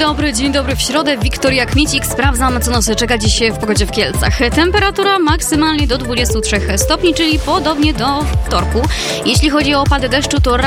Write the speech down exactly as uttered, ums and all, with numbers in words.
dobry, dzień dobry w środę. Wiktoria Kmicik. Sprawdzam, co nas czeka dziś w pogodzie w Kielcach. Temperatura maksymalnie do dwudziestu trzech stopni, czyli podobnie do wtorku. Jeśli chodzi o opady deszczu, to